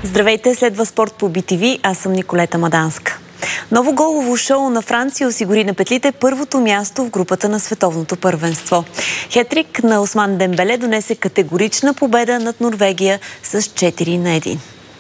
Здравейте, следва спорт по BTV. Аз съм Николета Маданска. Ново голово шоу на Франция осигури на петлите първото място в групата на световното първенство. Хетрик на Осман Дембеле донесе категорична победа над Норвегия с 4-1.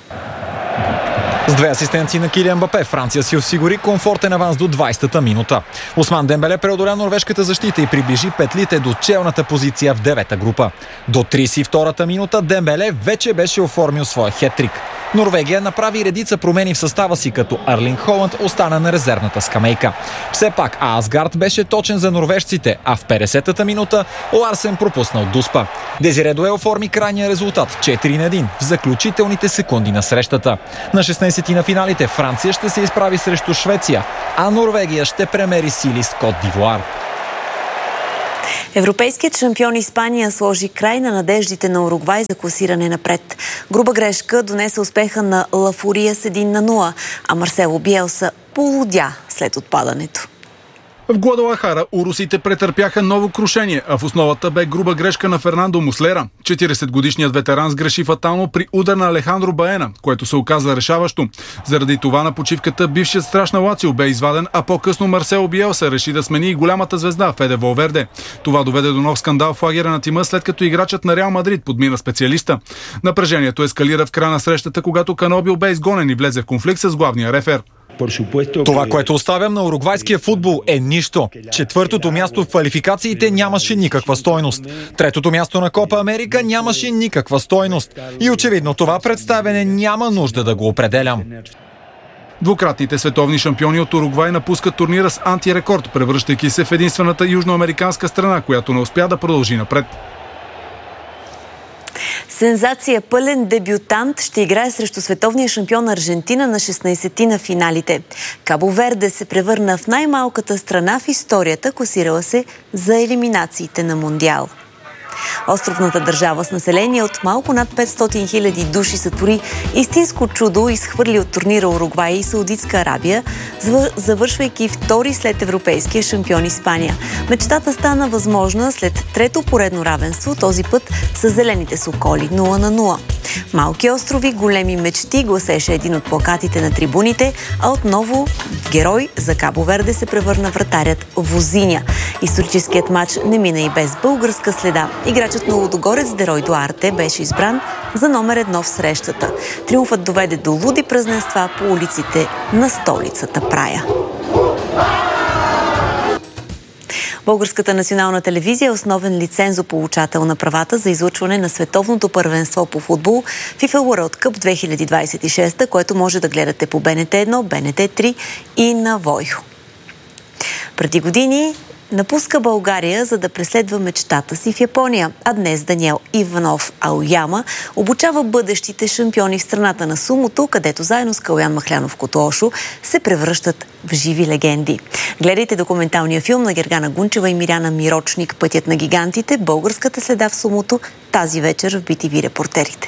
С две асистенции на Килиан Мбапе Франция си осигури комфортен аванс до 20-та минута. Осман Дембеле преодоля норвежката защита и приближи петлите до челната позиция в 9-та група. До 32-та минута Дембеле вече беше оформил своя хеттрик. Норвегия направи редица промени в състава си, като Арлинг Холанд остана на резервната скамейка. Все пак Асгард беше точен за норвежците, а в 50-та минута Ларсен пропуснал Дуспа. Дезире Дуе оформи крайния резултат 4-1 в заключителните секунди на срещата. На 16-ти на финалите Франция ще се изправи срещу Швеция, а Норвегия ще премери сили с Кот д'Ивуар. Европейският шампион Испания сложи край на надеждите на Уругвай за класиране напред. Груба грешка донесе успеха на Ла Фурия с 1-0, а Марсело Биелса полудя след отпадането. В Гуадалахара урусите претърпяха ново крушение, а в основата бе груба грешка на Фернандо Муслера. 40-годишният ветеран сгреши фатално при удар на Алехандро Баена, което се оказа решаващо. Заради това на почивката бившият страж на Лацио бе изваден, а по-късно Марсело Биелса реши да смени и голямата звезда Феде Валверде. Това доведе до нов скандал в лагера на тима, след като играчът на Реал Мадрид подмина специалиста. Напрежението ескалира в края на срещата, когато Канобил бе изгонен и влезе в конфликт с главния рефер. Това, което оставям на уругвайския футбол, е нищо. Четвъртото място в квалификациите нямаше никаква стойност. Третото място на Копа Америка нямаше никаква стойност. И очевидно това представяне няма нужда да го определям. Двукратните световни шампиони от Уругвай напускат турнира с антирекорд, превръщайки се в единствената южноамериканска страна, която не успя да продължи напред. Сензация, пълен дебютант ще играе срещу световния шампион Аржентина на 16-ти на финалите. Кабо Верде се превърна в най-малката страна в историята, класирала се за елиминациите на Мондиал. Островната държава с население от малко над 500 хиляди души сътвори истинско чудо, изхвърли от турнира Уругвай и Саудитска Арабия, завършвайки втори след европейския шампион Испания. Мечтата стана възможна след трето поредно равенство, този път с зелените соколи 0-0. Малки острови, големи мечти, гласеше един от плакатите на трибуните, а отново герой за Кабо Верде се превърна вратарят Возиня. Историческият матч не мина и без българска следа. Играчът на Лудогорец Дерой Дуарте беше избран за номер 1 в срещата. Триумфът доведе до луди празненства по улиците на столицата Прая. Българската национална телевизия е основен лицензополучател на правата за излъчване на световното първенство по футбол FIFA World Cup 2026, което може да гледате по БНТ 1, БНТ 3 и на Войхо. Преди години напуска България, за да преследва мечтата си в Япония. А днес Даниел Иванов Аояма обучава бъдещите шампиони в страната на сумото, където заедно с Калян Махлянов Котошо се превръщат в живи легенди. Гледайте документалния филм на Гергана Гунчева и Миряна Мирочник «Пътят на гигантите. Българската следа в сумото» тази вечер в BTV Репортерите.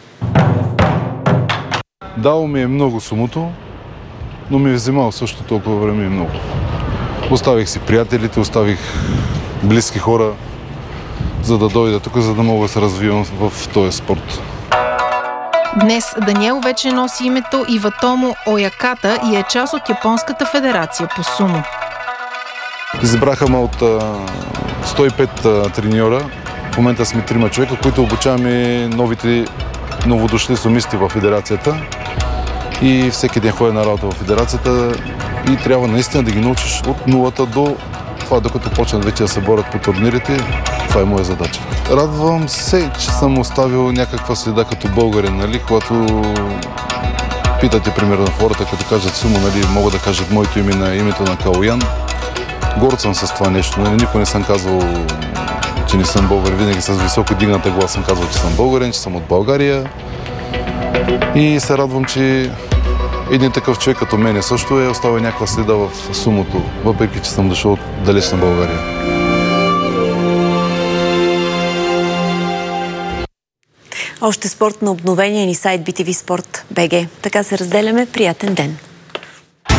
Дало ми е много сумото, но ми е взимал също толкова време и много. Оставих си приятелите, оставих близки хора, за да дойда тук, за да мога да се развивам в този спорт. Днес Даниел вече носи името Иватомо Ояката и е част от Японската федерация по сумо. Избраха ме от 105 треньора. В момента сме 3 човека, които обучаваме новодошли сумисти в федерацията. И всеки ден ходя на работа в федерацията и трябва наистина да ги научиш от нулата до това, докато почнат вече да се борят по турнирите. Това е моя задача. Радвам се, че съм оставил някаква следа като българин, нали, когато питате примерно хората, като кажат сумо, нали, могат да кажат моето име на името на Калоян. Горд съм с това нещо. Нали, никой не съм казвал, че не съм българин. Винаги с високо дигната глас съм казвал, че съм българин, че съм от България. И се радвам, че един такъв човек като мене също е оставил някаква следа в сумото, въпреки че съм дошъл от далечна България. Още спорт на обновение ни сайт BTV Sport BG. Така се разделяме. Приятен ден!